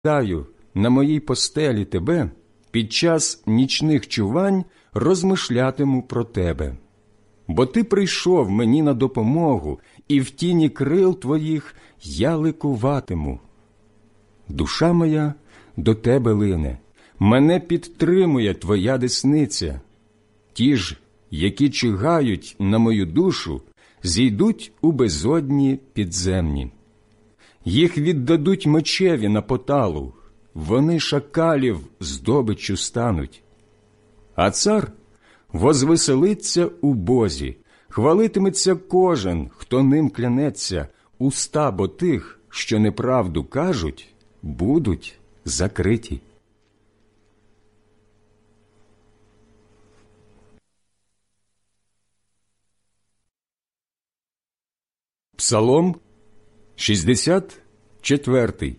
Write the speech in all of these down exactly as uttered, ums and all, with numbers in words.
Даю на моїй постелі тебе, під час нічних чувань розмишлятиму про тебе. Бо ти прийшов мені на допомогу, і в тіні крил твоїх я ликуватиму. Душа моя до тебе лине, мене підтримує твоя десниця. Ті ж, які чигають на мою душу, зійдуть у безодні підземні. Їх віддадуть мечеві на поталу, вони шакалів здобиччю стануть. А цар возвеселиться у Бозі, хвалитиметься кожен, хто ним клянеться, уста бо тих, що неправду кажуть, будуть закриті. Псалом шістдесят четвертий.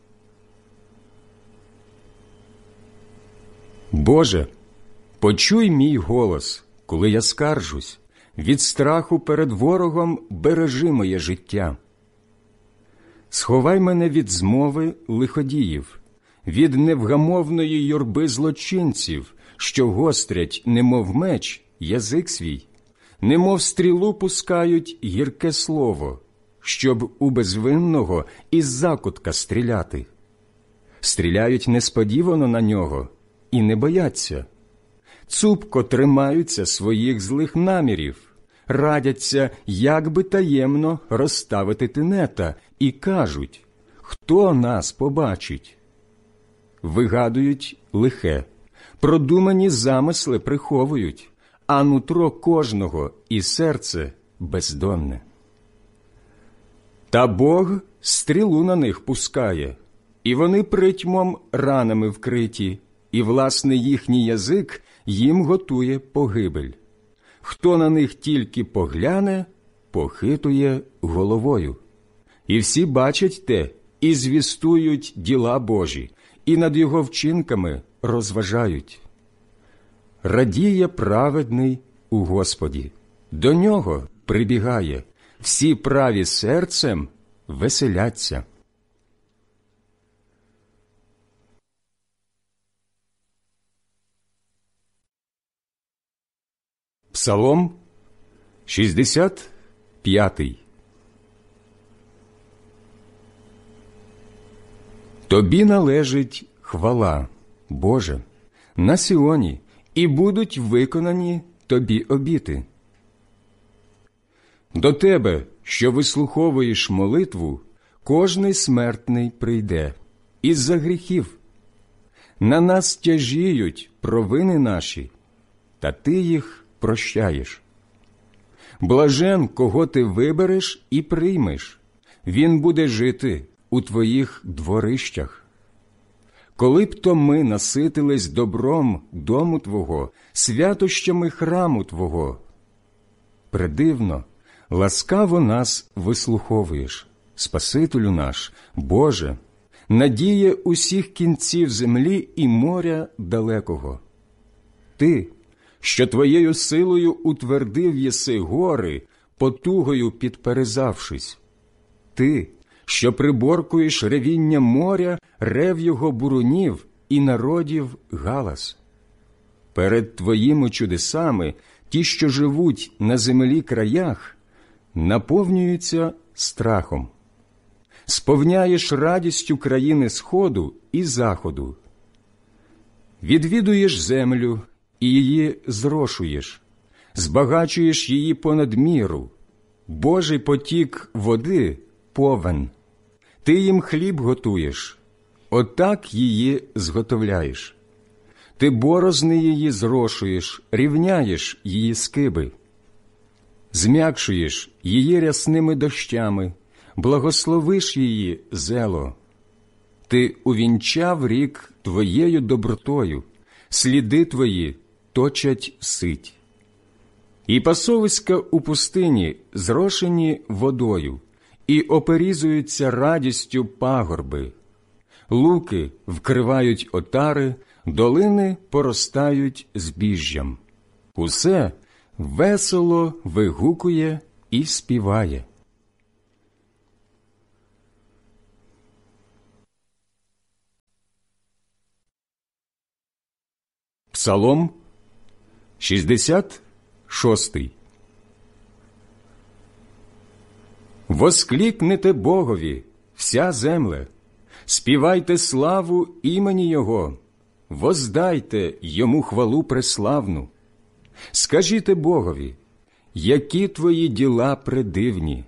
Боже, почуй мій голос, коли я скаржусь, від страху перед ворогом бережи моє життя. Сховай мене від змови лиходіїв, від невгамовної юрби злочинців, що гострять, немов меч, язик свій, немов стрілу пускають гірке слово, щоб у безвинного із закутка стріляти. Стріляють несподівано на нього і не бояться. Цупко тримаються своїх злих намірів, радяться, як би таємно розставити тенета, і кажуть, хто нас побачить? Вигадують лихе, продумані замисли приховують, а нутро кожного і серце бездонне. Та Бог стрілу на них пускає, і вони притьмом ранами вкриті, і, власне, їхній язик їм готує погибель. Хто на них тільки погляне, похитує головою. І всі бачать те, і звістують діла Божі, і над його вчинками розважають. Радіє праведний у Господі, до нього прибігає, всі праві серцем веселяться. Псалом шістдесят п'ятий. Тобі належить хвала, Боже, на Сіоні, і будуть виконані тобі обіти. До тебе, що вислуховуєш молитву, кожний смертний прийде із-за гріхів. На нас тяжіють провини наші, та ти їх прощаєш. Блажен, кого ти вибереш і приймеш, він буде жити у твоїх дворищах. Коли б то ми наситились добром дому Твого, святощами храму Твого. Предивно, ласкаво нас вислуховуєш, Спасителю наш, Боже, надія усіх кінців землі і моря далекого. Ти, що Твоєю силою утвердив єси гори, потугою підперезавшись. Ти, що приборкуєш ревіння моря, рев його бурунів і народів галас. Перед Твоїми чудесами ті, що живуть на землі краях, наповнюються страхом. Сповняєш радістю країни сходу і заходу. Відвідуєш землю і її зрошуєш, збагачуєш її понад міру. Божий потік води – повен. Ти їм хліб готуєш, отак її зготовляєш. Ти борозни її зрошуєш, рівняєш її скиби. Зм'якшуєш її рясними дощами, благословиш її зело. Ти увінчав рік твоєю добротою, сліди твої точать сить. І пасовиська у пустині зрошені водою, і оперізуються радістю пагорби. Луки вкривають отари, долини поростають збіжжям. Усе весело вигукує і співає. Псалом шістдесят шостий. Воскликнете Богові, вся земле, співайте славу імені Його, воздайте Йому хвалу преславну. Скажіте Богові, які Твої діла предивні.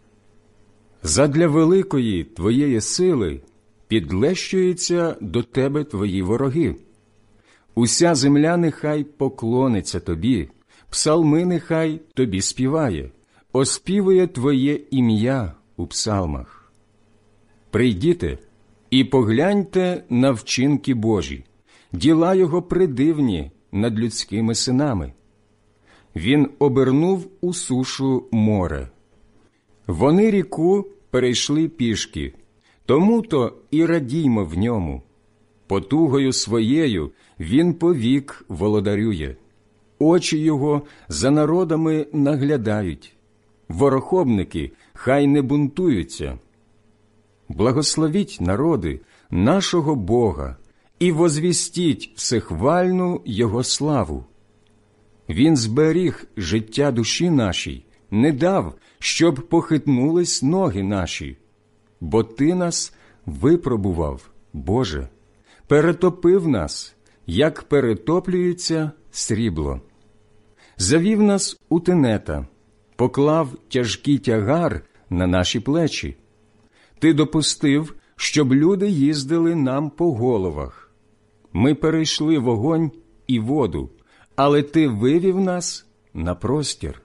Задля великої Твоєї сили підлещуються до Тебе Твої вороги. Уся земля нехай поклониться Тобі, псалми нехай Тобі співає, оспівує Твоє ім'я у псалмах. Прийдіте і погляньте на вчинки Божі, діла Його придивні над людськими синами. Він обернув у сушу море. Вони ріку перейшли пішки, тому-то і радіймо в ньому. Потугою своєю він повік володарює. Очі його за народами наглядають. Ворохобники хай не бунтуються. Благословіть народи нашого Бога і возвістіть всехвальну Його славу. Він зберіг життя душі нашій, не дав, щоб похитнулись ноги наші. Бо Ти нас випробував, Боже, перетопив нас, як перетоплюється срібло. Завів нас у тенета, поклав тяжкий тягар на наші плечі. Ти допустив, щоб люди їздили нам по головах. Ми перейшли вогонь і воду, але Ти вивів нас на простір.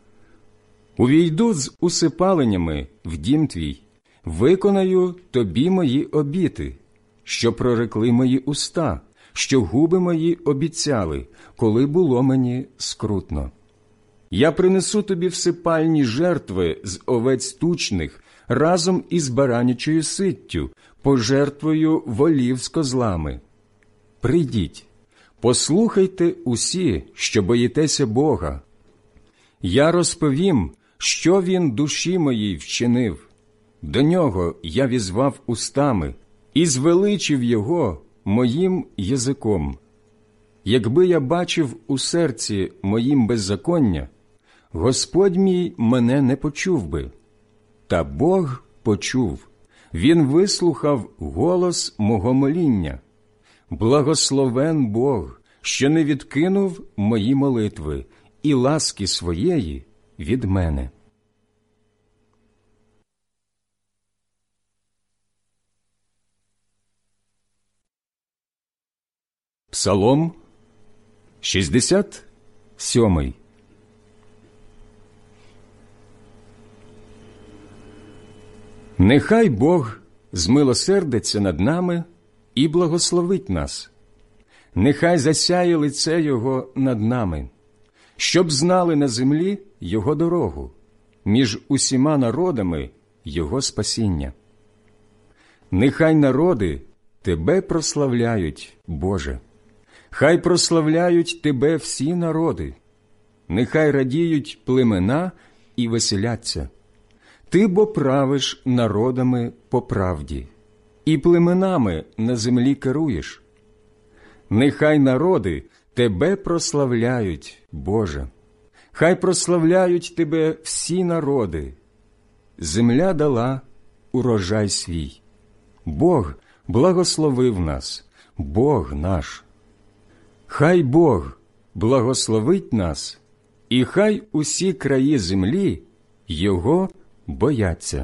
Увійду з усипаленнями в дім Твій, виконаю Тобі мої обіти, що прорекли мої уста, що губи мої обіцяли, коли було мені скрутно. Я принесу Тобі всипальні жертви з овець тучних разом із баранячою ситтю, пожертвою волів з козлами. Прийдіть, послухайте усі, що боїтеся Бога. Я розповім, що Він душі моїй вчинив. До Нього я візвав устами і звеличив Його моїм язиком. Якби я бачив у серці моїм беззаконня, Господь мій мене не почув би. Та Бог почув, Він вислухав голос мого моління. Благословен Бог, що не відкинув мої молитви і ласки своєї від мене. Псалом шістдесят сьомий. Нехай Бог змилосердиться над нами і благословить нас. Нехай засяє лице Його над нами, щоб знали на землі Його дорогу, між усіма народами Його спасіння. Нехай народи Тебе прославляють, Боже. Хай прославляють Тебе всі народи. Нехай радіють племена і веселяться. Ти бо правиш народами по правді, і племенами на землі керуєш. Нехай народи Тебе прославляють, Боже. Хай прославляють Тебе всі народи. Земля дала урожай свій. Бог благословив нас, Бог наш. Хай Бог благословить нас, і хай усі краї землі Його бояться.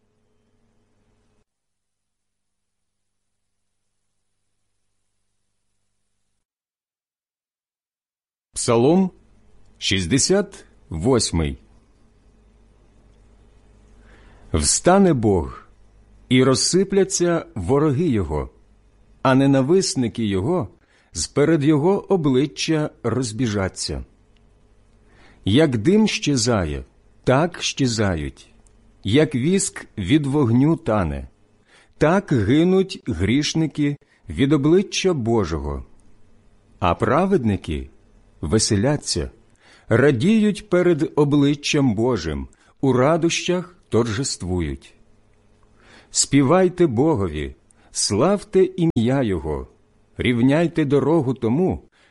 Псалом шістдесят восьмий. Встане Бог, і розсипляться вороги Його, а ненависники Його зперед Його обличчя розбіжаться. Як дим щезає, так щезають, як віск від вогню тане, так гинуть грішники від обличчя Божого. А праведники веселяться, радіють перед обличчям Божим, у радощах торжествують. Співайте Богові, славте ім'я Його, рівняйте дорогу тому,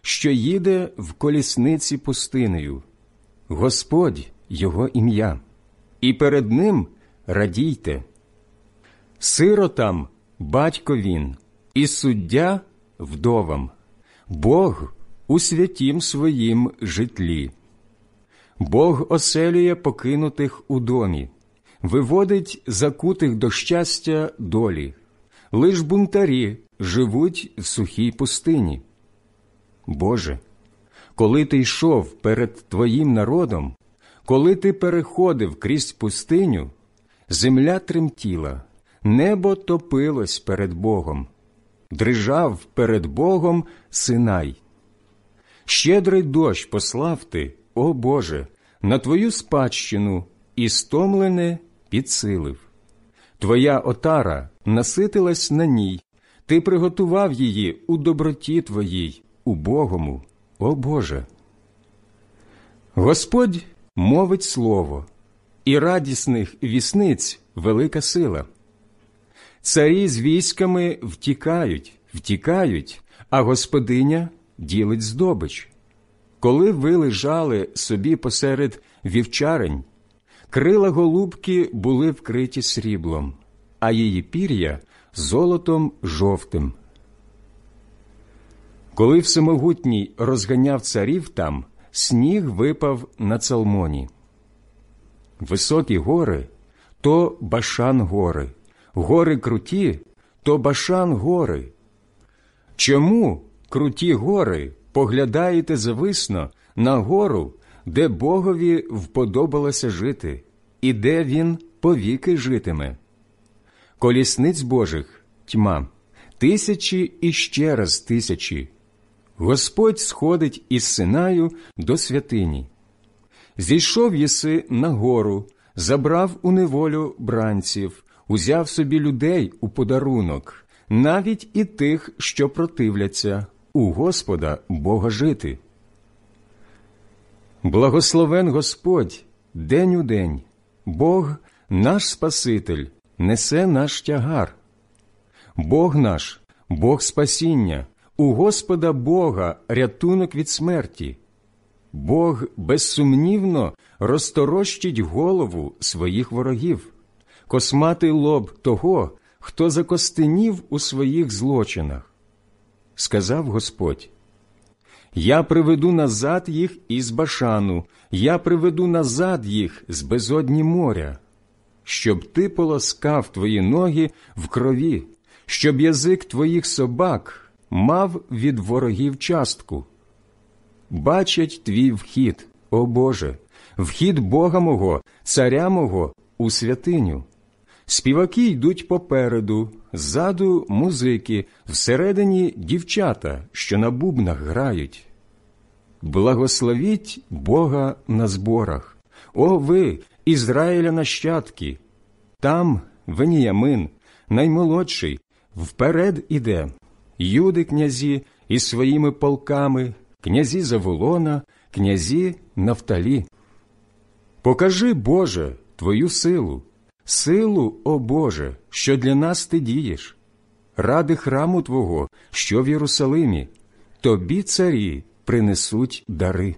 що їде в колісниці пустинею. Господь – його ім'я, і перед ним радійте. Сиротам – батько він, і суддя – вдовам, Бог у святім своїм житлі. Бог оселює покинутих у домі, виводить закутих до щастя долі. Лиш бунтарі живуть в сухій пустині. Боже, коли ти йшов перед Твоїм народом, коли ти переходив крізь пустиню, земля тремтіла, небо топилось перед Богом, дрижав перед Богом Синай. Щедрий дощ послав ти, о Боже, на Твою спадщину, і стомлене підсилив. Твоя отара наситилась на ній, ти приготував її у доброті Твоїй, убогому, о Боже. Господь мовить слово, і радісних вісниць велика сила. Царі з військами втікають, втікають, а господиня ділить здобич. Коли ви лежали собі посеред вівчарень, крила голубки були вкриті сріблом, а її пір'я – золотом жовтим. Коли Всемогутній розганяв царів там, сніг випав на Цалмоні. Високі гори – то Башан-гори, гори круті – то Башан-гори. Чому, круті гори, поглядаєте зависно на гору, де Богові вподобалося жити, і де Він повіки житиме? Колісниць Божих – тьма, тисячі і ще раз тисячі. Господь сходить із Синаю до святині. Зійшов єси на гору, забрав у неволю бранців, узяв собі людей у подарунок, навіть і тих, що противляться, у Господа Бога жити. Благословен Господь день у день, Бог, наш Спаситель, несе наш тягар. Бог наш, Бог спасіння, у Господа Бога рятунок від смерті. Бог безсумнівно розторощить голову своїх ворогів, косматий лоб того, хто закостенів у своїх злочинах. Сказав Господь: «Я приведу назад їх із Башану, я приведу назад їх з безодні моря, щоб ти полоскав твої ноги в крові, щоб язик твоїх собак мав від ворогів частку. Бачать твій вхід, о Боже, вхід Бога мого, царя мого, у святиню. Співаки йдуть попереду, ззаду музики, всередині дівчата, що на бубнах грають. Благословіть Бога на зборах, о ви, Ізраїля нащадки! Там Веніямин, наймолодший, вперед іде, Юди князі із своїми полками, князі Заволона, князі Нафталі. Покажи, Боже, Твою силу, силу, о Боже, що для нас Ти дієш, ради храму Твого, що в Єрусалимі, Тобі царі принесуть дари.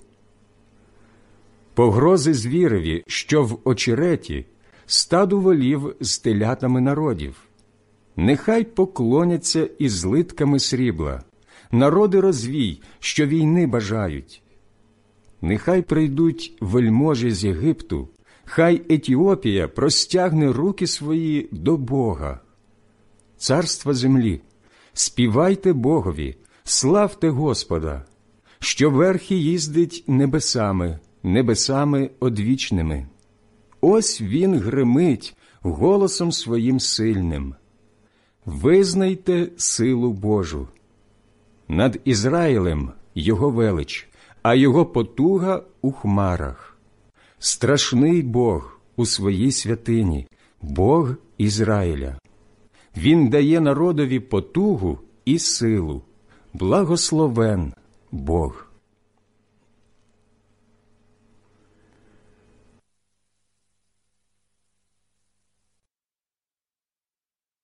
Погрози звірові, що в очереті, стаду волів з телятами народів. Нехай поклоняться із злитками срібла, народи розвій, що війни бажають. Нехай прийдуть вельможі з Єгипту, хай Етіопія простягне руки свої до Бога. Царства землі, співайте Богові, славте Господа, що верхи їздить небесами, небесами одвічними. Ось він гримить голосом своїм сильним. Визнайте силу Божу. Над Ізраїлем його велич, а його потуга у хмарах. Страшний Бог у своїй святині, Бог Ізраїля. Він дає народові потугу і силу. Благословен Бог.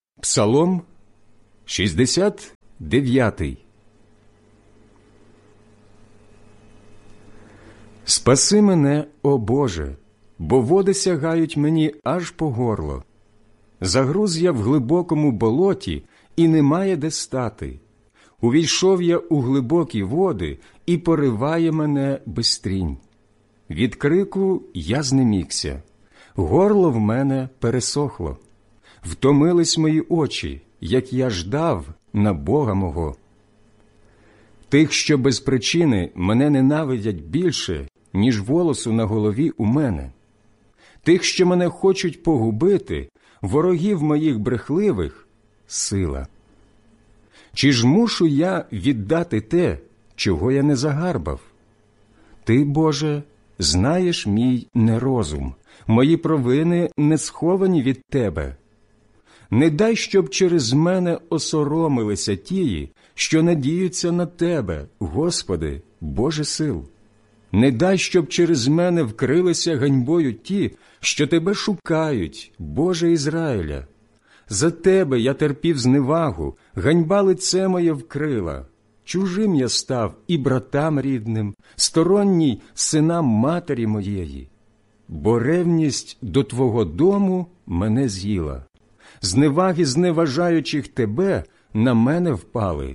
Псалом шістдесят дев'ятий. Спаси мене, о Боже, бо води сягають мені аж по горло. Загруз я в глибокому болоті, і немає де стати. Увійшов я у глибокі води, і пориває мене бистрінь. Від крику я знемігся, горло в мене пересохло. Втомились мої очі, як я ждав на Бога мого. Тих, що без причини мене ненавидять більше, ніж волосу на голові у мене. Тих, що мене хочуть погубити, ворогів моїх брехливих – сила. Чи ж мушу я віддати те, чого я не загарбав? Ти, Боже, знаєш мій нерозум, мої провини не сховані від Тебе. Не дай, щоб через мене осоромилися тії, що надіються на Тебе, Господи, Боже сил. Не дай, щоб через мене вкрилися ганьбою ті, що Тебе шукають, Боже Ізраїля. За Тебе я терпів зневагу, ганьба лице моє вкрила. Чужим я став і братам рідним, сторонній синам матері моєї. Бо ревність до Твого дому мене з'їла. Зневаги зневажаючих Тебе на мене впали.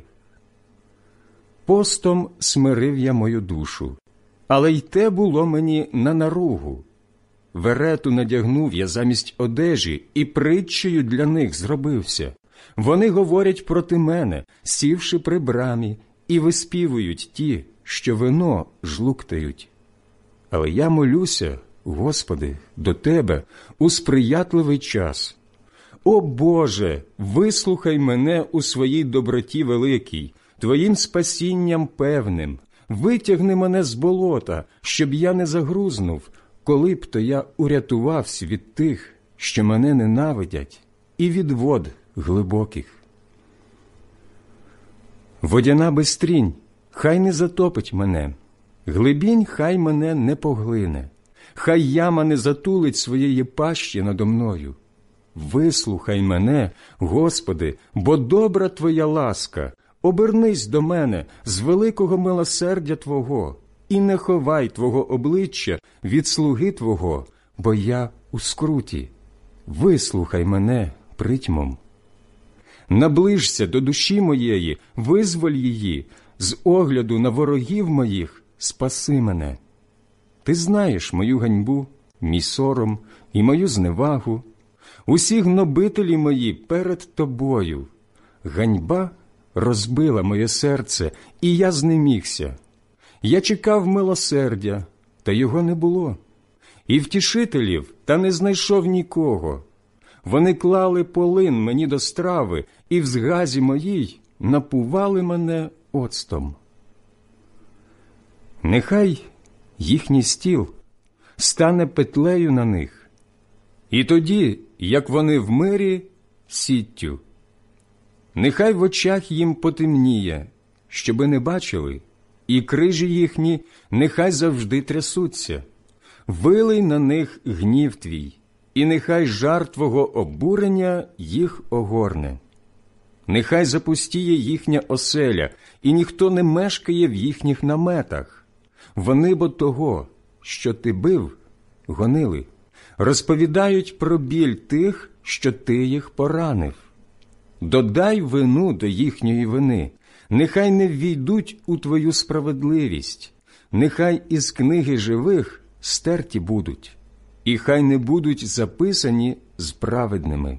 Постом смирив я мою душу, але й те було мені на наругу. Верету надягнув я замість одежі і притчею для них зробився. Вони говорять проти мене, сівши при брамі, і виспівують ті, що вино жлуктають. Але я молюся, Господи, до Тебе у сприятливий час. О Боже, вислухай мене у своїй доброті великій, Твоїм спасінням певним. Витягни мене з болота, щоб я не загрузнув, коли б то я урятувався від тих, що мене ненавидять, і від вод глибоких. Водяна бистрінь, хай не затопить мене, глибінь хай мене не поглине, хай яма не затулить своєї пащі надо мною. Вислухай мене, Господи, бо добра Твоя ласка, обернись до мене з великого милосердя Твого, і не ховай Твого обличчя від слуги Твого, бо я у скруті. Вислухай мене притьмом. Наближся до душі моєї, визволь її, з огляду на ворогів моїх спаси мене. Ти знаєш мою ганьбу, мій сором і мою зневагу, усі гнобителі мої перед Тобою. Ганьба розбила моє серце, і я знемігся. Я чекав милосердя, та його не було, і втішителів, та не знайшов нікого. Вони клали полин мені до страви, і в згазі моїй напували мене оцтом. Нехай їхній стіл стане петлею на них, і тоді, як вони в мирі, сіттю. Нехай в очах їм потемніє, щоби не бачили, і крижі їхні нехай завжди трясуться. Вилий на них гнів Твій, і нехай жар Твого обурення їх огорне. Нехай запустіє їхня оселя, і ніхто не мешкає в їхніх наметах. Вони бо того, що Ти бив, гонили, розповідають про біль тих, що Ти їх поранив. Додай вину до їхньої вини, нехай не ввійдуть у Твою справедливість, нехай із книги живих стерті будуть, і хай не будуть записані з праведними.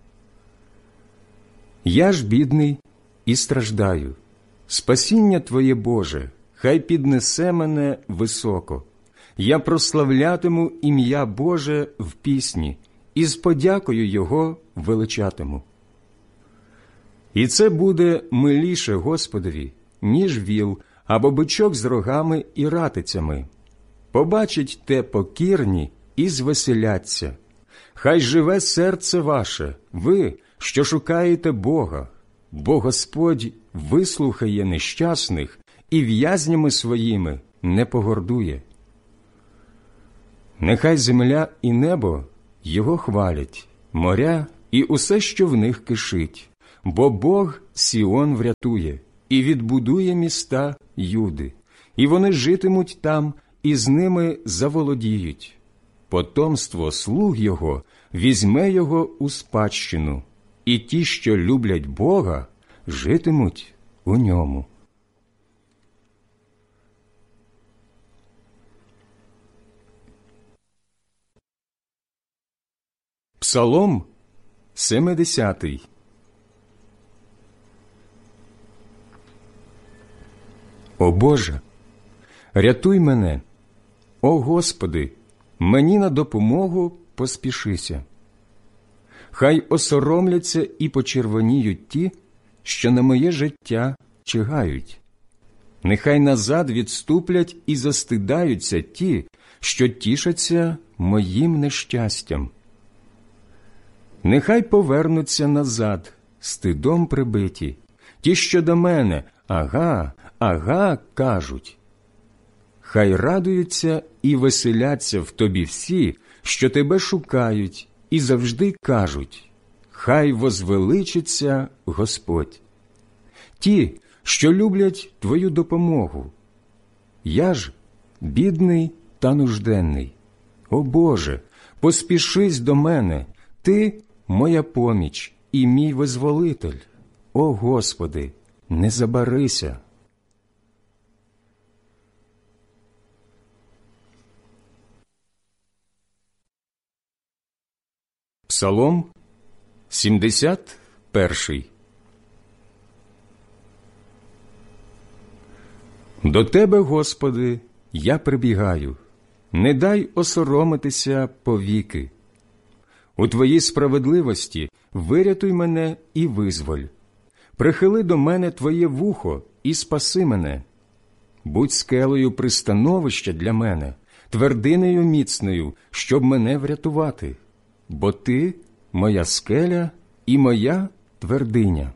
Я ж бідний і страждаю. Спасіння Твоє, Боже, хай піднесе мене високо. Я прославлятиму ім'я Боже в пісні, і з подякою Його величатиму. І це буде миліше Господові, ніж віл або бичок з рогами і ратицями. Побачить те покірні і звеселяться. Хай живе серце ваше, ви, що шукаєте Бога, бо Господь вислухає нещасних і в'язнями своїми не погордує. Нехай земля і небо Його хвалять, моря і усе, що в них кишить, бо Бог Сіон врятує і відбудує міста Юди, і вони житимуть там і з ними заволодіють. Потомство слуг його візьме його у спадщину, і ті, що люблять Бога, житимуть у ньому. Псалом семидесятий. О Боже, рятуй мене! О Господи, мені на допомогу поспішися. Хай осоромляться і почервоніють ті, що на моє життя чигають. Нехай назад відступлять і застидаються ті, що тішаться моїм нещастям. Нехай повернуться назад, стидом прибиті, ті, що до мене «Ага, ага» кажуть. Хай радуються і веселяться в тобі всі, що тебе шукають, і завжди кажуть: хай возвеличиться Господь. Ті, що люблять твою допомогу. Я ж бідний та нужденний. О Боже, поспішись до мене, ти моя поміч і мій визволитель. О Господи, не забарися. Псалом сімдесят перший. До Тебе, Господи, я прибігаю, не дай осоромитися повіки. У Твоїй справедливості вирятуй мене і визволь. Прихили до мене Твоє вухо і спаси мене. Будь скелею пристановища для мене, твердинею міцною, щоб мене врятувати. Бо Ти – моя скеля і моя твердиня.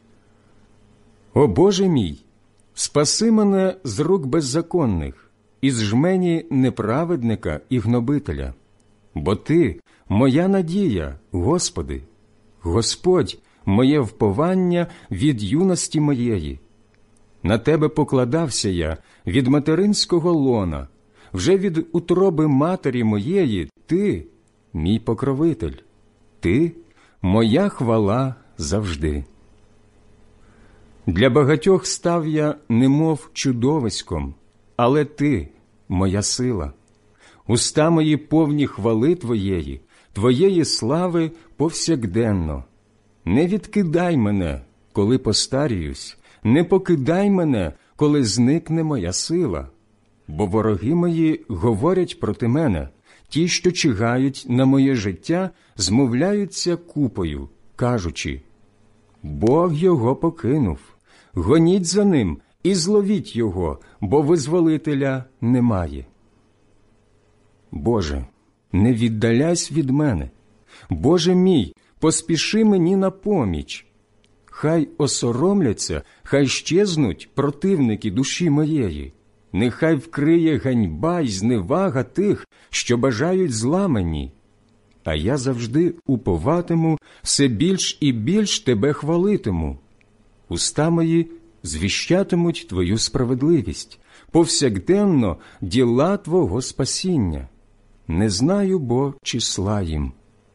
О Боже мій, спаси мене з рук беззаконних, із жмені неправедника і гнобителя. Бо Ти – моя надія, Господи, Господь – моє вповання від юності моєї. На Тебе покладався я від материнського лона, вже від утроби матері моєї Ти – мій покровитель, Ти – моя хвала завжди. Для багатьох став я немов чудовиськом, але Ти – моя сила. Уста мої повні хвали Твоєї, Твоєї слави повсякденно. Не відкидай мене, коли постаріюсь, не покидай мене, коли зникне моя сила. Бо вороги мої говорять проти мене, ті, що чигають на моє життя, змовляються купою, кажучи: Бог його покинув, гоніть за ним і зловіть його, бо визволителя немає. Боже, не віддаляйся від мене. Боже мій, поспіши мені на поміч. Хай осоромляться, хай щезнуть противники душі моєї. Нехай вкриє ганьба й зневага тих, що бажають зла мені. А я завжди уповатиму, все більш і більш Тебе хвалитиму. Уста мої звіщатимуть Твою справедливість, повсякденно діла Твого спасіння. Не знаю бо числа їм.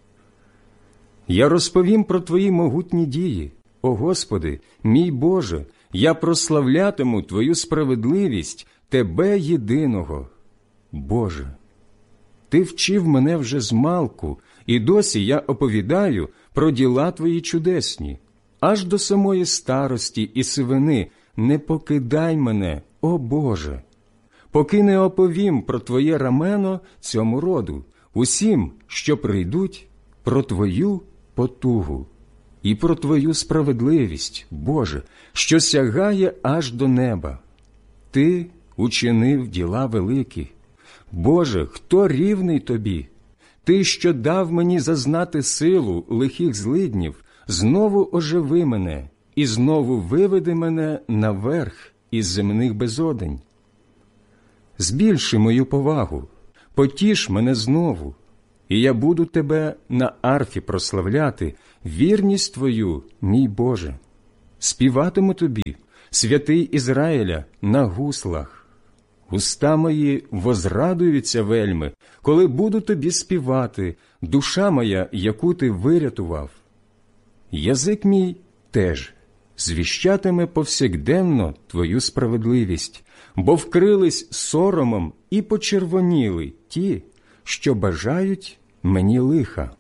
Я розповім про Твої могутні дії. О Господи, мій Боже, я прославлятиму Твою справедливість, Тебе єдиного. Боже, Ти вчив мене вже змалку, і досі я оповідаю про діла Твої чудесні. Аж до самої старості і сивини не покидай мене, о Боже. Поки не оповім про Твоє рамено цьому роду, усім, що прийдуть, про Твою потугу і про Твою справедливість, Боже, що сягає аж до неба. Ти учинив діла великі. Боже, хто рівний Тобі? Ти, що дав мені зазнати силу лихих злиднів, знову оживи мене і знову виведи мене наверх із земних безодень. Збільши мою повагу, потіш мене знову, і я буду Тебе на арфі прославляти, вірність Твою, мій Боже. Співатиму Тобі, святий Ізраїля, на гуслах. Уста мої возрадуються вельми, коли буду тобі співати, душа моя, яку ти вирятував. Язик мій теж звіщатиме повсякденно твою справедливість, бо вкрились соромом і почервоніли ті, що бажають мені лиха.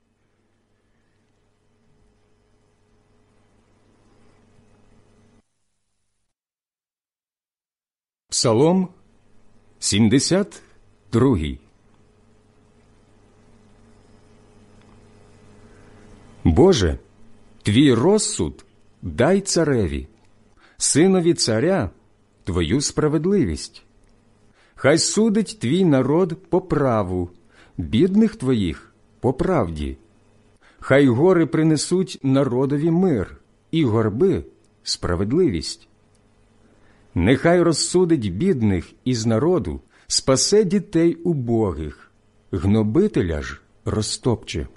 Псалом сімдесят другий. Боже, твій розсуд дай цареві, синові царя твою справедливість. Хай судить твій народ по праву, бідних твоїх по правді. Хай гори принесуть народові мир, і горби справедливість. Нехай розсудить бідних із народу, спасе дітей убогих, гнобителя ж розтопче.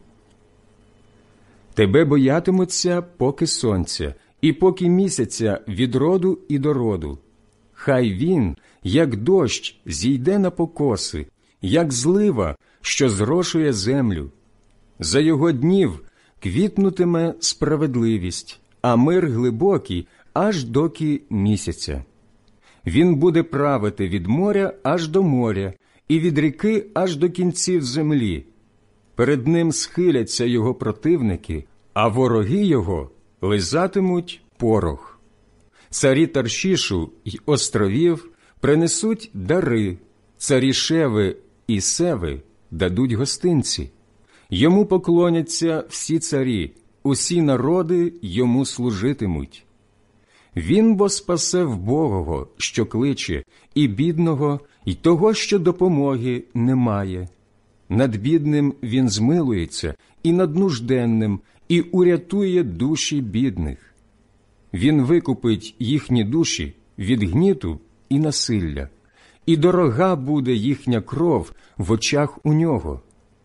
Тебе боятимуться поки сонця, і поки місяця від роду і до роду. Хай він, як дощ, зійде на покоси, як злива, що зрошує землю. За його днів квітнутиме справедливість, а мир глибокий, аж доки місяця. Він буде правити від моря аж до моря, і від ріки аж до кінців землі. Перед ним схиляться його противники, а вороги його лизатимуть порох. Царі Таршішу й островів принесуть дари, царі Шеви і Севи дадуть гостинці. Йому поклоняться всі царі, усі народи йому служитимуть. Він бо спасе вбогого, що кличе, і бідного, і того, що допомоги немає. Над бідним він змилується, і над нужденним, і урятує душі бідних. Він викупить їхні душі від гніту і насилля, і дорога буде їхня кров в очах у нього.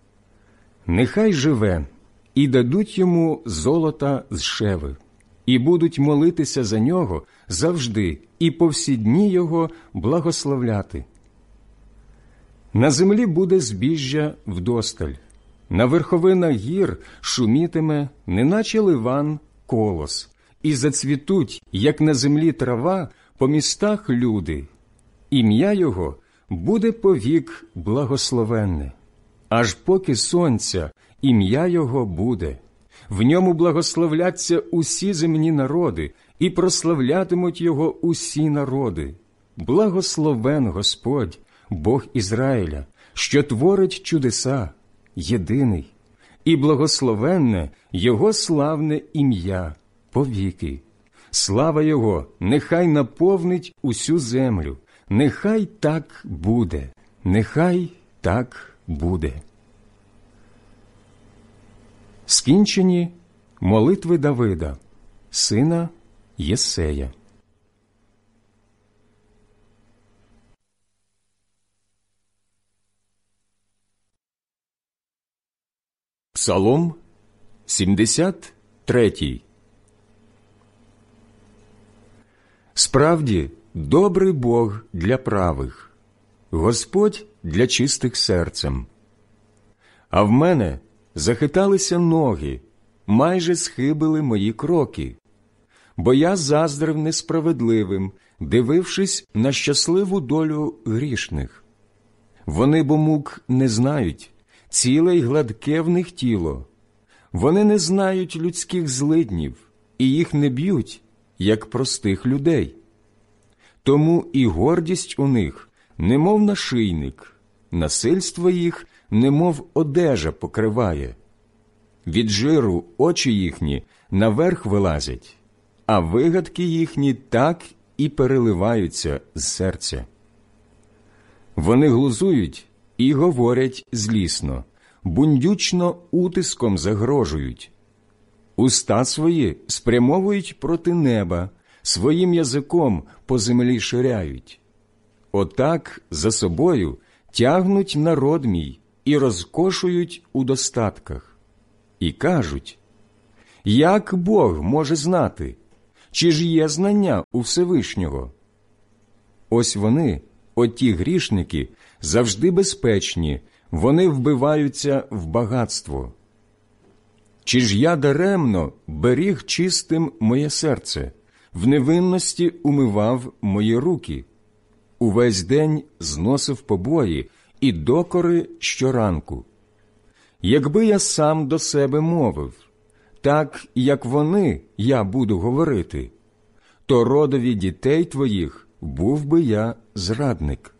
Нехай живе, і дадуть йому золота з Шеви, і будуть молитися за нього завжди, і по всі дні його благословляти. На землі буде збіжжя вдосталь, на верховинах гір шумітиме, неначе ливан, колос, і зацвітуть, як на землі трава, по містах люди. Ім'я його буде повік благословенне, аж поки сонця ім'я його буде. В ньому благословляться усі земні народи, і прославлятимуть його усі народи. Благословен Господь, Бог Ізраїля, що творить чудеса, єдиний, і благословенне його славне ім'я повіки. Слава його нехай наповнить усю землю, нехай так буде, нехай так буде. Скінчені молитви Давида, сина Єсея. Псалом сімдесят третій. Справді, добрий Бог для правих, Господь для чистих серцем. А в мене захиталися ноги, майже схибили мої кроки, бо я заздрив несправедливим, дивившись на щасливу долю грішних. Вони бо мук не знають, ціле й гладке в них тіло. Вони не знають людських злиднів, і їх не б'ють, як простих людей. Тому і гордість у них, немов нашийник, насильство їх, немов одежа покриває. Від жиру очі їхні наверх вилазять, а вигадки їхні так і переливаються з серця. Вони глузують і говорять злісно, бундючно утиском загрожують. Уста свої спрямовують проти неба, своїм язиком по землі ширяють. Отак за собою тягнуть народ мій і розкошують у достатках. І кажуть, як Бог може знати, чи ж є знання у Всевишнього? Ось вони оті грішники завжди безпечні, вони вбиваються в багатство. Чи ж я даремно беріг чистим моє серце, в невинності умивав мої руки, увесь день зносив побої і докори щоранку? Якби я сам до себе мовив, так, як вони, я буду говорити, то родові дітей твоїх був би я зрадник.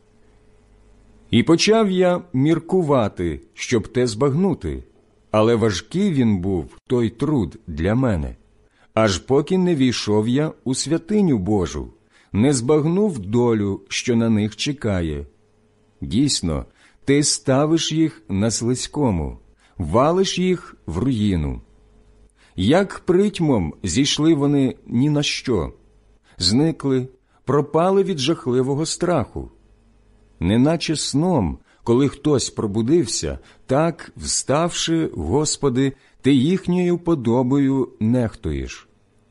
І почав я міркувати, щоб те збагнути, але важкий він був той труд для мене, аж поки не війшов я у святиню Божу, не збагнув долю, що на них чекає. Дійсно, ти ставиш їх на слизькому, валиш їх в руїну. Як притьмом зійшли вони ні на що, зникли, пропали від жахливого страху. Неначе сном, коли хтось пробудився, так, вставши, Господи, ти їхньою подобою нехтуєш.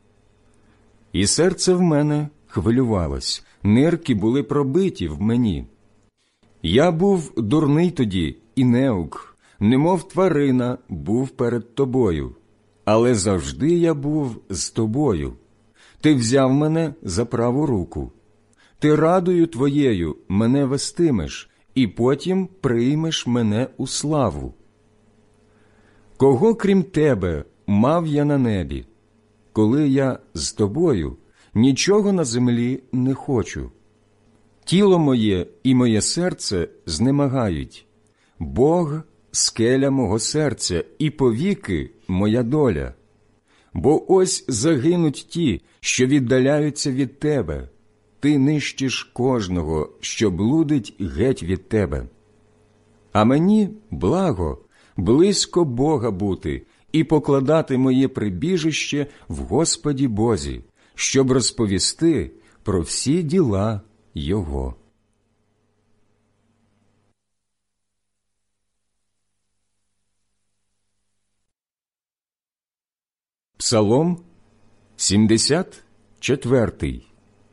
І серце в мене хвилювалось, нирки були пробиті в мені. Я був дурний тоді і неук, немов тварина був перед тобою, але завжди я був з тобою. Ти взяв мене за праву руку. Ти радою твоєю мене вестимеш, і потім приймеш мене у славу. Кого, крім тебе, мав я на небі? Коли я з тобою, нічого на землі не хочу. Тіло моє і моє серце знемагають. Бог – скеля мого серця, і повіки моя доля. Бо ось загинуть ті, що віддаляються від тебе. Ти нищиш кожного, що блудить геть від тебе. А мені благо, близько Бога бути і покладати моє прибіжище в Господі Бозі, щоб розповісти про всі діла Його. Псалом сімдесят четвертий.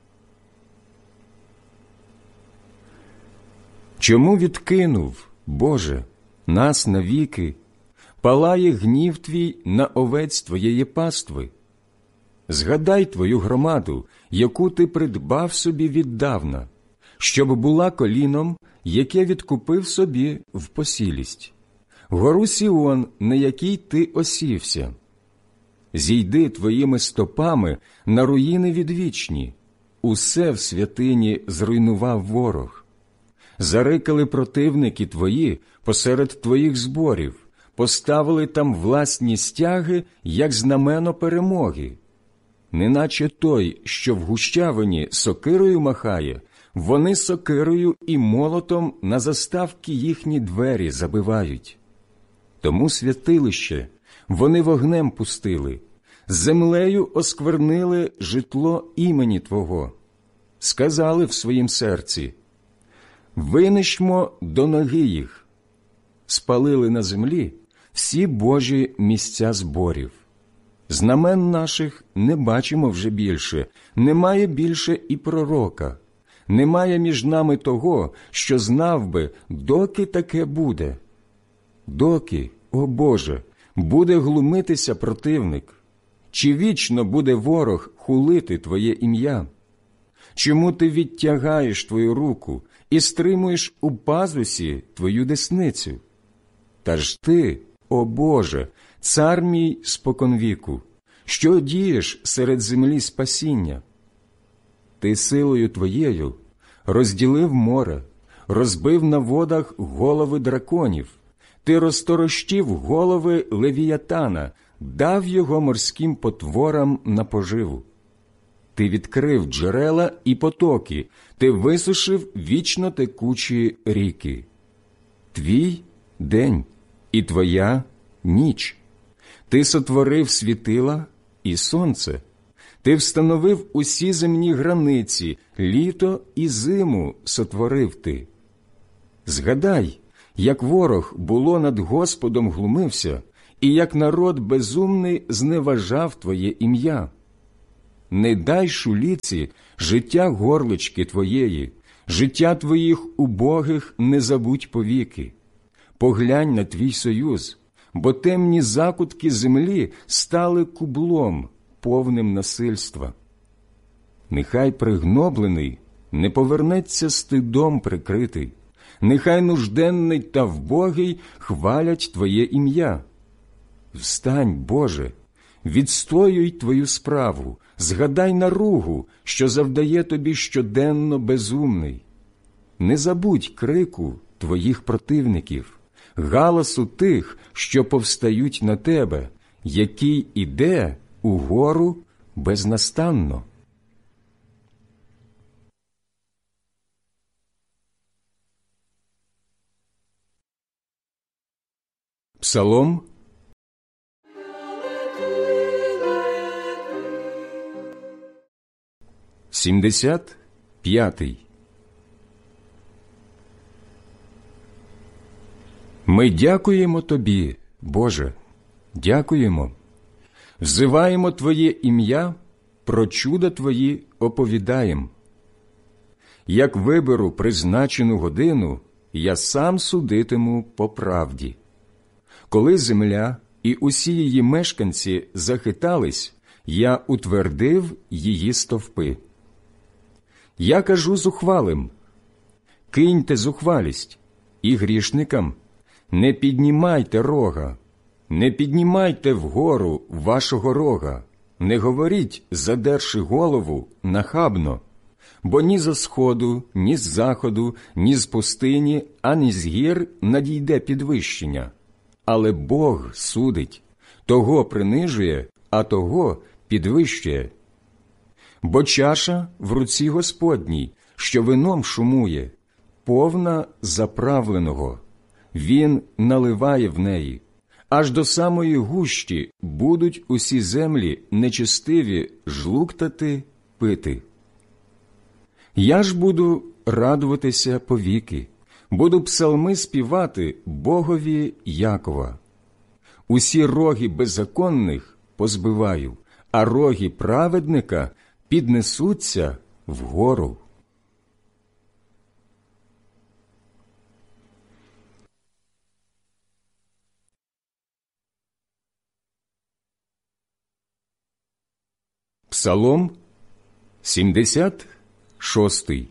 Чому відкинув, Боже, нас навіки, палає гнів Твій на овець Твоєї пастви? Згадай Твою громаду, яку Ти придбав собі віддавна, щоб була коліном, яке відкупив собі в посілість, гору Сіон, на якій Ти осівся. Зійди Твоїми стопами на руїни відвічні, усе в святині зруйнував ворог. Зарикали противники Твої посеред Твоїх зборів, поставили там власні стяги, як знамено перемоги. Неначе той, що в гущавині сокирою махає, вони сокирою і молотом на заставки їхні двері забивають. Тому святилище вони вогнем пустили, землею осквернили житло імені Твого. Сказали в своїм серці: винищмо до ноги їх. Спалили на землі всі Божі місця зборів. Знамен наших не бачимо вже більше, немає більше і пророка. Немає між нами того, що знав би, доки таке буде. Доки, о Боже, буде глумитися противник? Чи вічно буде ворог хулити Твоє ім'я? Чому Ти відтягаєш Твою руку і стримуєш у пазусі Твою десницю? Та ж Ти, о Боже, цар мій споконвіку, що дієш серед землі спасіння? Ти силою Твоєю розділив море, розбив на водах голови драконів, Ти розторощив голови Левіятана, дав його морським потворам на поживу. Ти відкрив джерела і потоки, Ти висушив вічно текучі ріки. Твій день і Твоя ніч. Ти сотворив світила і сонце. Ти встановив усі земні границі, літо і зиму сотворив Ти. Згадай, як ворог було над Господом глумився, і як народ безумний зневажав Твоє ім'я. Не дай шуліці життя горлички Твоєї, Життя твоїх убогих не забудь повіки. Поглянь на твій союз, бо темні закутки землі стали кублом, повним насильства. Нехай пригноблений не повернеться стидом прикритий, нехай нужденний та вбогий хвалять Твоє ім'я. Встань, Боже, відстоюй Твою справу, згадай наругу, що завдає Тобі щоденно безумний. Не забудь крику Твоїх противників, галасу тих, що повстають на Тебе, який іде угору безнастанно. Псалом сімдесят п'ятий. Ми дякуємо Тобі, Боже, дякуємо. Взиваємо Твоє ім'я, про чуда Твої оповідаєм. Як виберу призначену годину, я сам судитиму по правді. Коли земля і усі її мешканці захитались, я утвердив її стовпи. Я кажу зухвалим: киньте зухвалість, і грішникам: не піднімайте рога, не піднімайте вгору вашого рога, не говоріть, задерши голову, нахабно, бо ні зо сходу, ні з заходу, ні з пустині, ані з гір надійде підвищення. Але Бог судить, того принижує, а того підвищує. Бо чаша в руці Господній, що вином шумує, повна заправленого. Він наливає в неї. Аж до самої гущі будуть усі землі нечестиві жлуктати, пити. Я ж буду радуватися повіки, буду псалми співати Богові Якова. Усі роги беззаконних позбиваю, а роги праведника піднесуться вгору. Псалом сімдесят шостий.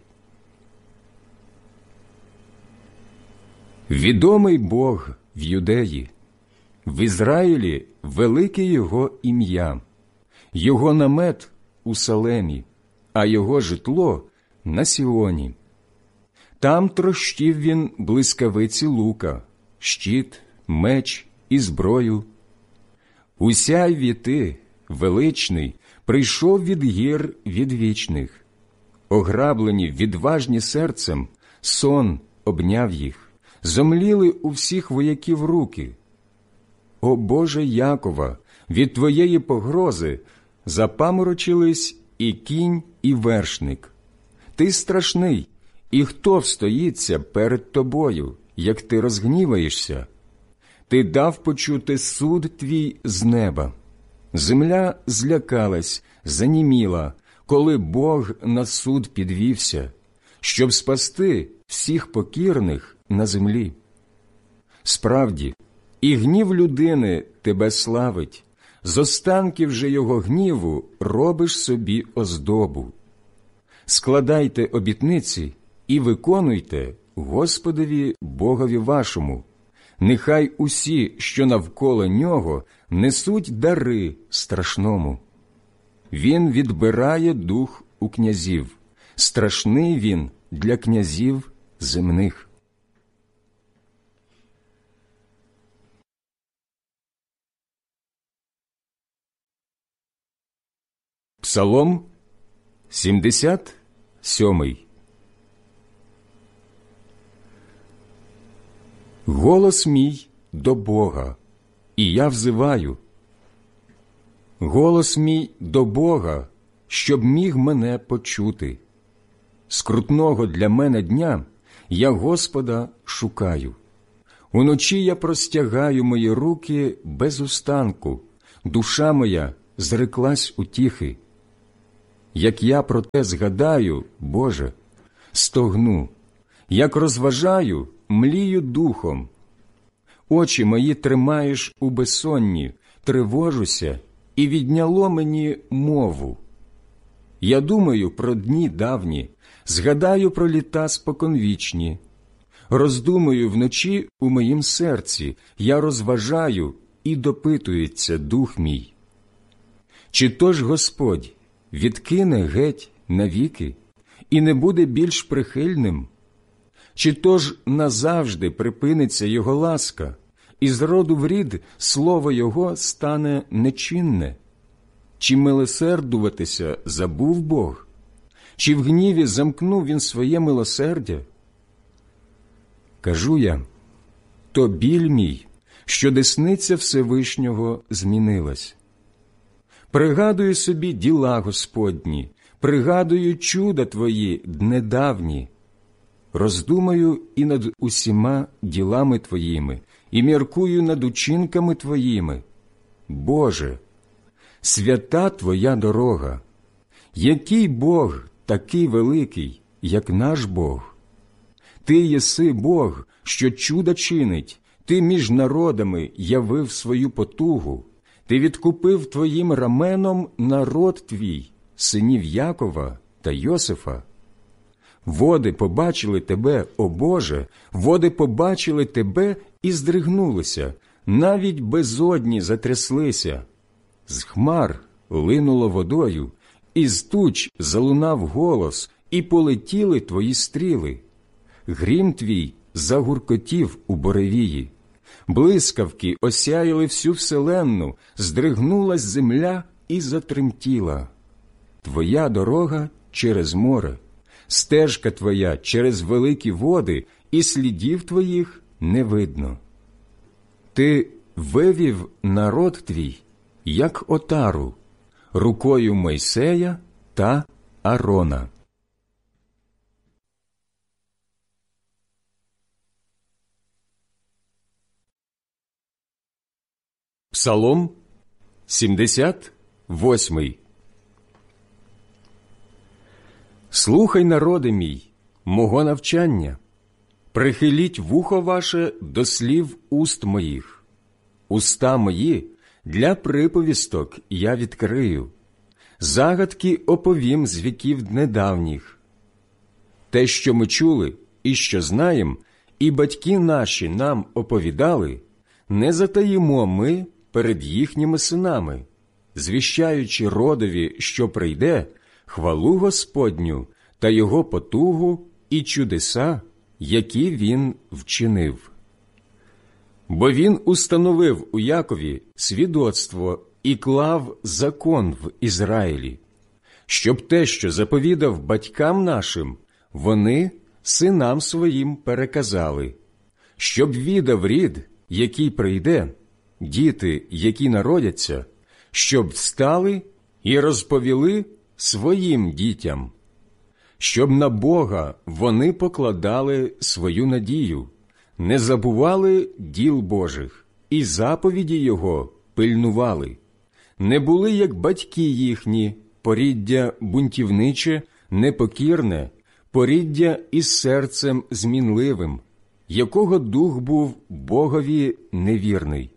Відомий Бог в Юдеї, в Ізраїлі велике Його ім'я, Його намет у Салемі, а Його житло на Сіоні. Там трощив Він блискавиці лука, щит, меч і зброю. Усяйві ти, величний, прийшов від гір відвічних. Ограблені, відважні серцем, сон обняв їх, зомліли у всіх вояків руки. О Боже Якова, від Твоєї погрози запаморочились і кінь, і вершник. Ти страшний, і хто встоїться перед Тобою, як ти розгніваєшся? Ти дав почути суд Твій з неба. Земля злякалась, заніміла, коли Бог на суд підвівся, щоб спасти всіх покірних на землі. Справді, і гнів людини тебе славить, з останків же його гніву робиш собі оздобу. Складайте обітниці і виконуйте Господові Богові вашому. Нехай усі, що навколо нього, несуть дари страшному. Він відбирає дух у князів, страшний він для князів земних. Псалом сімдесят сьомий. Голос мій до Бога, і я взиваю. Голос мій до Бога, щоб міг мене почути. Скрутного для мене дня я Господа шукаю. Уночі я простягаю мої руки без устанку, душа моя зреклась утіхи. Як я про те згадаю, Боже, стогну, як розважаю, млію духом. Очі мої тримаєш у безсонні, тривожуся, і відняло мені мову. Я думаю про дні давні, згадаю про літа споконвічні. Роздумую вночі у моїм серці, я розважаю, і допитується дух мій. Чи то ж Господь відкине геть навіки і не буде більш прихильним? Чи то ж назавжди припиниться Його ласка, і з роду в рід слово Його стане нечинне? Чи милосердуватися забув Бог? Чи в гніві замкнув Він своє милосердя? Кажу я, то біль мій, що десниця Всевишнього змінилась. Пригадую собі діла Господні, пригадую чуда Твої днедавні. Роздумаю і над усіма ділами Твоїми, і міркую над учинками Твоїми. Боже, свята Твоя дорога! Який Бог такий великий, як наш Бог? Ти єси Бог, що чуда чинить, Ти між народами явив свою потугу, Ти відкупив Твоїм раменом народ Твій, синів Якова та Йосифа. Води побачили Тебе, о Боже, води побачили Тебе і здригнулися, навіть безодні затряслися. З хмар линуло водою, із туч залунав голос, і полетіли Твої стріли. Грім Твій загуркотів у буревії. Блискавки осяяли всю вселенну, здригнулась земля і затремтіла. Твоя дорога через море, стежка Твоя через великі води, і слідів Твоїх не видно. Ти вивів народ Твій, як отару, рукою Мойсея та Арона. Псалом сімдесят восьмий. Слухай, народи мій, мого навчання, прихиліть вухо ваше до слів уст моїх. Уста мої для приповісток я відкрию, загадки оповім з віків недавніх. Те, що ми чули і що знаєм, і батьки наші нам оповідали, не затаїмо ми перед їхніми синами, звіщаючи родові, що прийде, хвалу Господню та Його потугу і чудеса, які Він вчинив. Бо Він установив у Якові свідоцтво і клав закон в Ізраїлі, щоб те, що заповідав батькам нашим, вони синам своїм переказали, щоб відав рід, який прийде, діти, які народяться, щоб встали і розповіли своїм дітям, щоб на Бога вони покладали свою надію, не забували діл Божих і заповіді Його пильнували, не були, як батьки їхні, поріддя бунтівниче, непокірне, поріддя із серцем змінливим, якого дух був Богові невірний.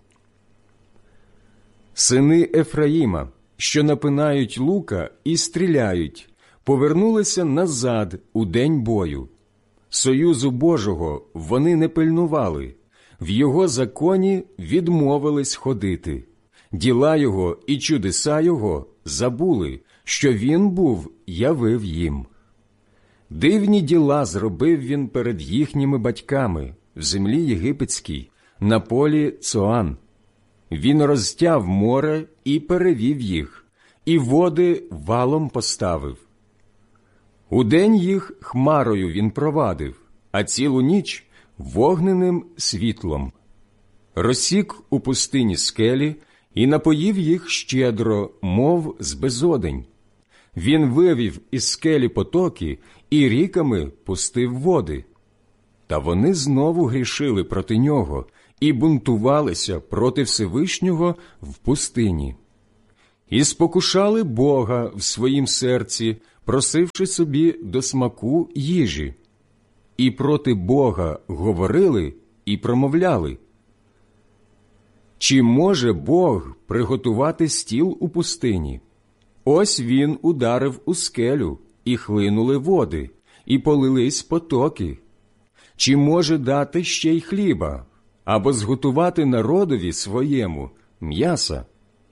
Сини Ефраїма, що напинають лука і стріляють, повернулися назад у день бою. Союзу Божого вони не пильнували, в Його законі відмовились ходити. Діла Його і чудеса Його забули, що Він був явив їм. Дивні діла зробив Він перед їхніми батьками в землі єгипетській, на полі Цоан. Він розтяв море і перевів їх, і води валом поставив. Удень їх хмарою Він провадив, а цілу ніч – вогненим світлом. Розсік у пустині скелі і напоїв їх щедро, мов з безодень. Він вивів із скелі потоки і ріками пустив води. Та вони знову грішили проти Нього і бунтувалися проти Всевишнього в пустині. І спокушали Бога в своїм серці, просивши собі до смаку їжі, і проти Бога говорили і промовляли: «Чи може Бог приготувати стіл у пустині? Ось він ударив у скелю, і хлинули води, і полились потоки. Чи може дати ще й хліба, або зготувати народові своєму м'яса?»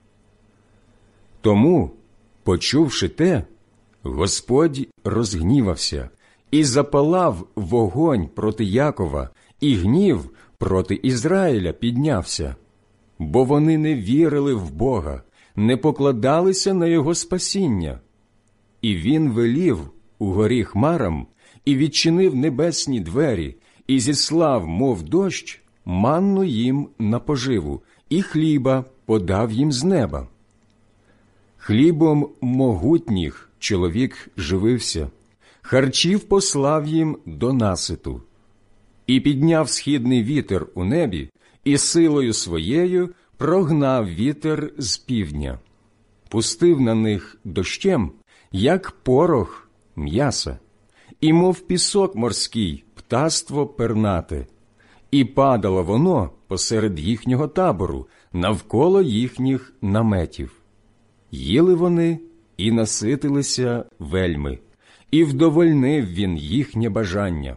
Тому, почувши те, Господь розгнівався і запалав вогонь проти Якова, і гнів проти Ізраїля піднявся, бо вони не вірили в Бога, не покладалися на Його спасіння. І він велів угорі хмарам, і відчинив небесні двері, і зіслав, мов дощ, манну їм на поживу, і хліба подав їм з неба. Хлібом могутніх чоловік живився, харчів послав їм до наситу. І підняв східний вітер у небі, і силою своєю прогнав вітер з півдня. Пустив на них дощем, як порох м'яса, і мов пісок морський птаство пернате, і падало воно посеред їхнього табору, навколо їхніх наметів. Їли вони і наситилися вельми, і вдовольнив він їхнє бажання.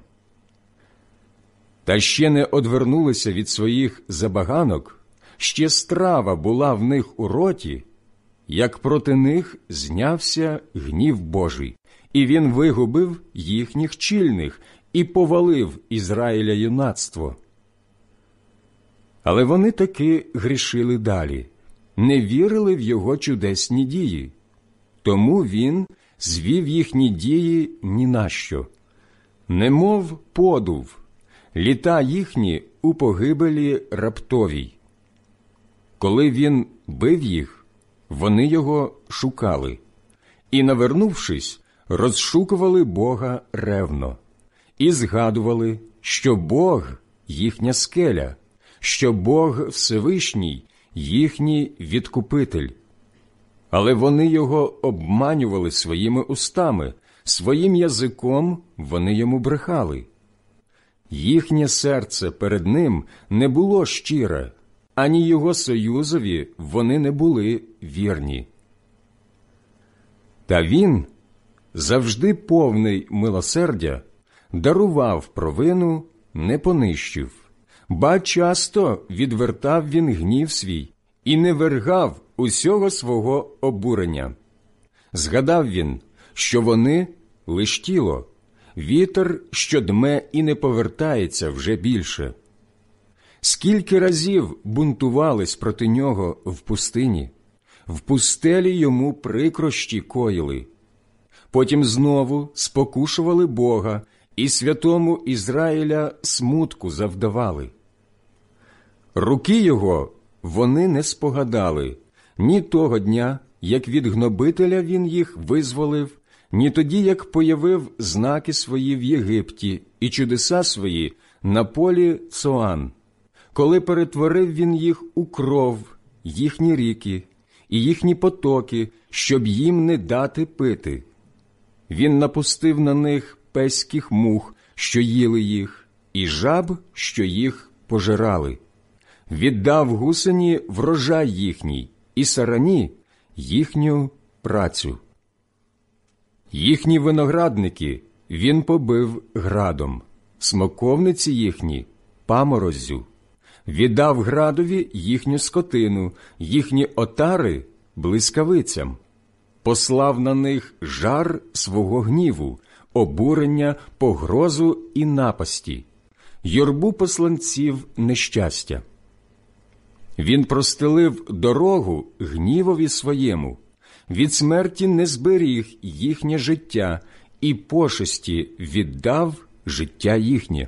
Та ще не одвернулися від своїх забаганок, ще страва була в них у роті, як проти них знявся гнів Божий, і він вигубив їхніх чільних і повалив Ізраїля юнацтво. Але вони таки грішили далі, не вірили в його чудесні дії. Тому він звів їхні дії ні на що, немов подув, літа їхні у погибелі раптовій. Коли він бив їх, вони його шукали, і, навернувшись, розшукували Бога ревно, і згадували, що Бог – їхня скеля, що Бог Всевишній – їхній відкупитель. Але вони його обманювали своїми устами, своїм язиком вони йому брехали. Їхнє серце перед ним не було щире, ані його союзові вони не були вірні. Та він, завжди повний милосердя, дарував провину, не понищив, ба часто відвертав він гнів свій і не вергав усього свого обурення. Згадав він, що вони – лиш тіло, вітер, що дме і не повертається вже більше. Скільки разів бунтувались проти нього в пустині, в пустелі йому прикрощі коїли. Потім знову спокушували Бога і святому Ізраїля смутку завдавали. Руки його вони не спогадали ні того дня, як від гнобителя він їх визволив, ні тоді, як появив знаки свої в Єгипті і чудеса свої на полі Цоан, коли перетворив він їх у кров, їхні ріки і їхні потоки, щоб їм не дати пити. Він напустив на них пеських мух, що їли їх, і жаб, що їх пожирали. Віддав гусені врожай їхній, і сарані їхню працю. Їхні виноградники він побив градом, смоковниці їхні – памороззю. Віддав градові їхню скотину, їхні отари – блискавицям. Послав на них жар свого гніву, обурення, погрозу і напасті, юрбу посланців нещастя. Він простелив дорогу гнівові своєму, від смерті не зберіг їхнє життя і пошесті віддав життя їхнє.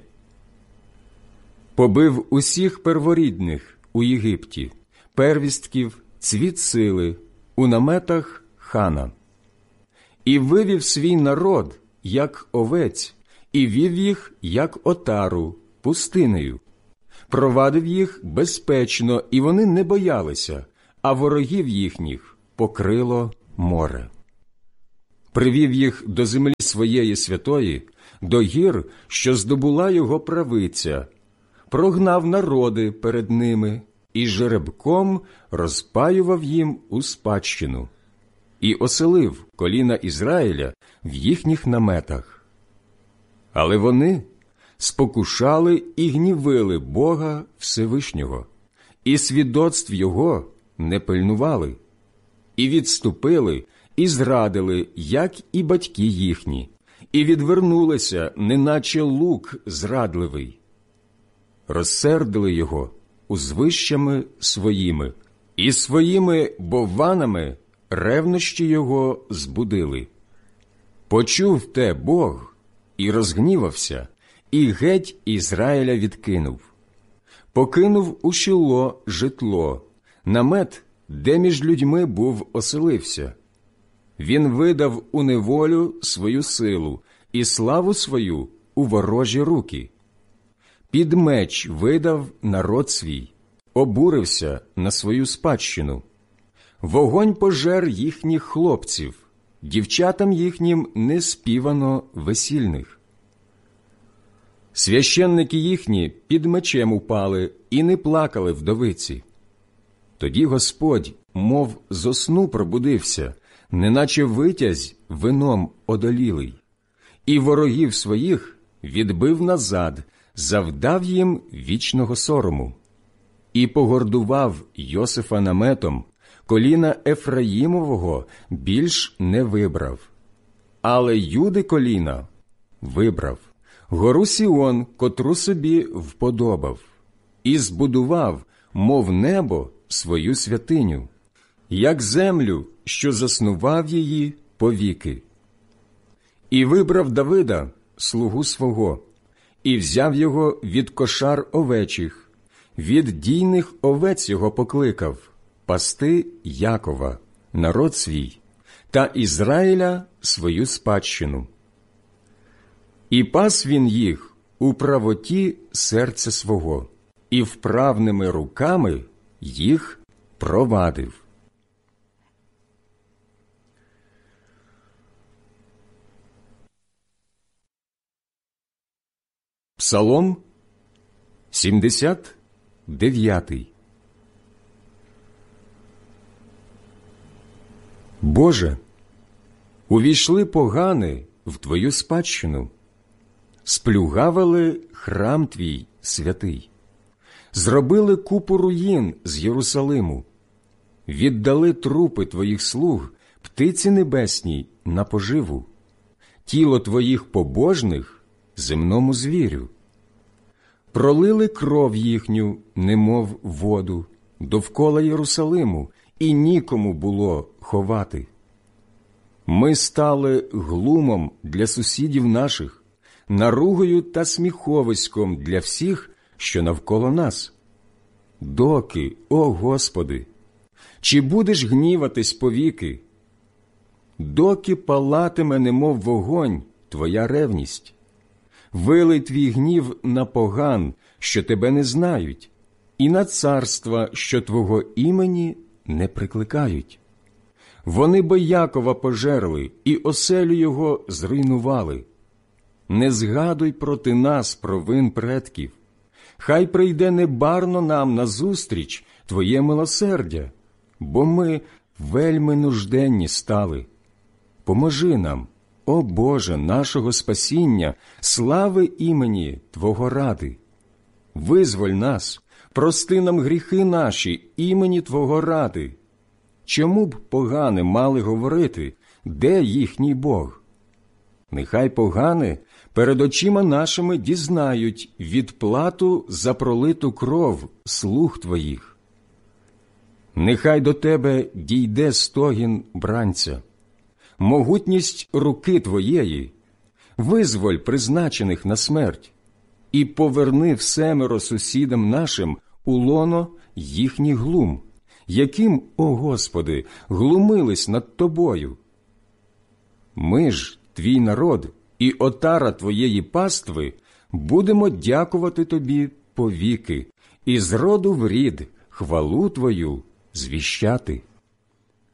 Побив усіх перворідних у Єгипті, первістків, цвіт сили, у наметах хана. І вивів свій народ, як овець, і вів їх, як отару, пустинею. Провадив їх безпечно, і вони не боялися, а ворогів їхніх покрило море. привів їх до землі своєї святої, до гір, що здобула його правиця, прогнав народи перед ними і жеребком розпаював їм у спадщину, і оселив коліна Ізраїля в їхніх наметах. Але вони спокушали і гнівили Бога Всевишнього, і свідоцтв Його не пильнували, і відступили, і зрадили, як і батьки їхні, і відвернулися, неначе лук зрадливий. Розсердили Його узвищами своїми, і своїми бовванами ревнощі Його збудили. Почув те Бог і розгнівався, і геть Ізраїля відкинув. Покинув у Шіло житло, намет, де між людьми був оселився. Він видав у неволю свою силу і славу свою у ворожі руки. Під меч видав народ свій, обурився на свою спадщину. Вогонь пожер їхніх хлопців, дівчатам їхнім не співано весільних. Священники їхні під мечем упали і не плакали вдовиці. Тоді Господь, мов зо сну пробудився, неначе витязь вином одолілий, і ворогів своїх відбив назад, завдав їм вічного сорому. І погордував Йосифа наметом, коліна Ефраїмового більш не вибрав. Але Юди коліна вибрав, гору Сіон, котру собі вподобав, і збудував, мов небо, свою святиню, як землю, що заснував її повіки. І вибрав Давида, слугу свого, і взяв його від кошар овечих, від дійних овець його покликав, пасти Якова, народ свій, та Ізраїля свою спадщину. І пас він їх у правоті серця свого, і вправними руками їх провадив. Псалом сімдесят дев'ятий. Боже, увійшли погани в Твою спадщину, сплюгавили храм Твій святий, зробили купу руїн з Єрусалиму, віддали трупи Твоїх слуг птиці небесній на поживу, тіло Твоїх побожних земному звірю. Пролили кров їхню, немов воду, довкола Єрусалиму, і нікому було ховати. Ми стали глумом для сусідів наших, наругою та сміховиськом для всіх, що навколо нас. Доки, о Господи, чи будеш гніватись повіки? Доки палатиме, немов вогонь, Твоя ревність? Вилий Твій гнів на поган, що Тебе не знають, і на царства, що Твого імені не прикликають. Вони бо Якова пожерли і оселю його зруйнували. Не згадуй проти нас провин предків. Хай прийде небарно нам назустріч Твоє милосердя, бо ми вельми нужденні стали. Поможи нам, о Боже, нашого спасіння, слави імені Твого ради. Визволь нас, прости нам гріхи наші імені Твого ради. Чому б погани мали говорити, де їхній Бог? Нехай погани перед очима нашими дізнають відплату за пролиту кров слуг Твоїх. Нехай до Тебе дійде стогін бранця, могутність руки Твоєї, визволь призначених на смерть, і поверни всемеро сусідам нашим у лоно їхній глум, яким, о Господи, глумились над Тобою. Ми ж, Твій народ і отара Твоєї пастви, будемо дякувати Тобі повіки і з роду в рід хвалу Твою звіщати.